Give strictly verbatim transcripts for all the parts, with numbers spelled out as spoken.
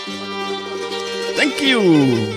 Thank you.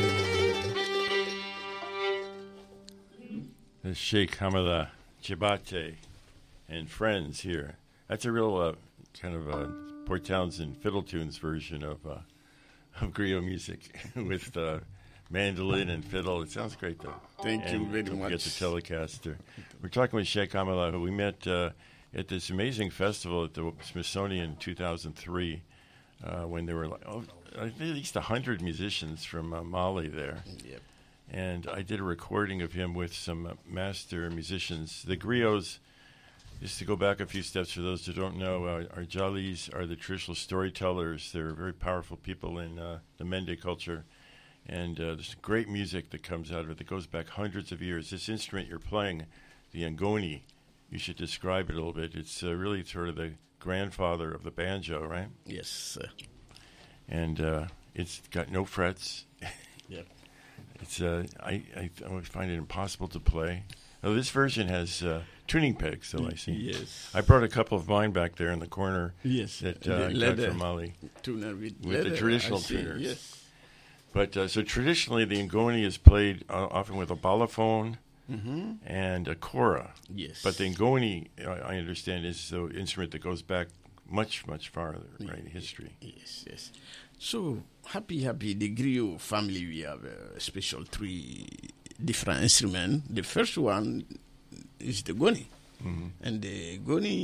The Sheikh Hamada Chibate and friends here. That's a real uh, kind of a Port Townsend fiddle tunes version of uh, of griot music with uh, mandolin and fiddle. It sounds great, though. Thank and you very don't much. Forget the Telecaster. We're talking with Sheikh Hamada, who we met uh, at this amazing festival at the Smithsonian in two thousand three, uh, when there were like oh, at least one hundred musicians from uh, Mali there. Yep. And I did a recording of him with some uh, master musicians. The griots, just to go back a few steps for those who don't know, uh, our Jalis are the traditional storytellers. They're very powerful people in uh, the Mende culture. And uh, there's great music that comes out of it that goes back hundreds of years. This instrument you're playing, the ngoni, you should describe it a little bit. It's uh, really sort of the grandfather of the banjo, right? Yes, sir. And uh, it's got no frets. Yep. It's uh, I, I always find it impossible to play. Oh, this version has uh, tuning pegs, though, I see. Yes. I brought a couple of mine back there in the corner. Yes. That The uh, I got leather from Mali. Tuner with, With the leather, traditional I see. tuners. Yes. But uh, so traditionally, the ngoni is played uh, often with a balafon Mm-hmm. and a kora. Yes. But the ngoni, uh, I understand, is the instrument that goes back much, much farther, right, in history. Yes, yes. So, happy, happy, the griot family, we have a special three different instruments. The first one is the goni. Mm-hmm. And the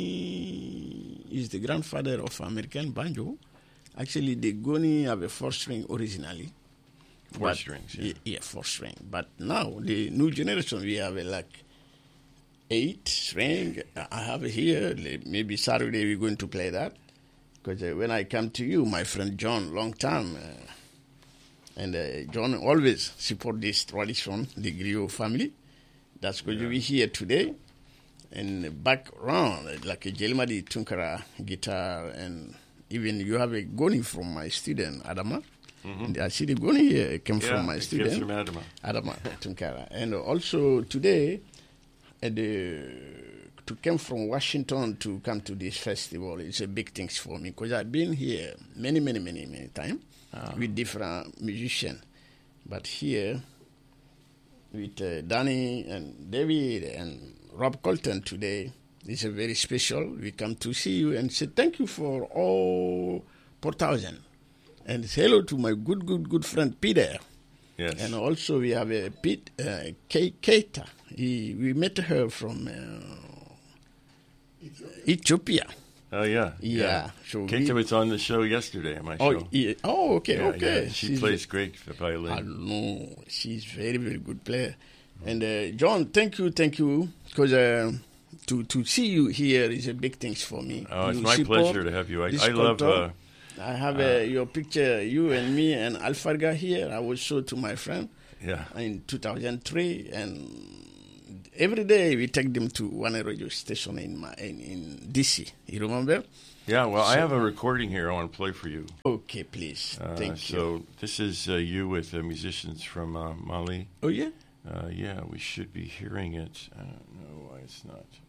goni is the grandfather of American banjo. Actually, the goni have a four string originally. Four but, strings, yeah. Yeah, four string. But now, the new generation, we have a, like eight string. I have it here. Maybe Saturday we're going to play that. Because uh, when I come to you, my friend John, long time, uh, and uh, John always support this tradition, the griot family. That's going Yeah. to be here today. And background, like a Jelmadi Tunkara guitar, and even you have a goni from my student, Adama. Mm-hmm. And I see the goni here came Yeah, from my it student, comes from Adama. Adama Tunkara. And also today, uh, the, to come from Washington to come to this festival is a big thing for me because I've been here many, many, many, many times Ah. with different musicians. But here, with uh, Danny and David and Rob Colton today, it's a very special. We come to see you and say thank you for all Port Townsend. And say hello to my good, good, good friend Peter. Yes. And also we have a Pete uh, K- Keita. He, we met her from uh, Ethiopia. Oh, yeah. Yeah. So Keita we- was on the show yesterday on my Oh, show. yeah. Oh, okay, Yeah, okay. yeah. She She's plays great violin. I know. She's very, very good player. And uh, John, thank you, thank you, because uh, to to see you here is a big thing for me. Oh, it's You my support pleasure to have you. I, this I love. culture. Uh, I have uh, your picture, you and me and Alfarga here. I will show to my friend yeah. in two thousand three, and every day we take them to one radio station in my in, in D C. You remember? Yeah, well, I So- have a recording here I want to play for you. Okay, please. Uh, Thank so you. this is uh, you with uh, musicians from uh, Mali. Oh, yeah? Uh, yeah, we should be hearing it. I don't know why it's not.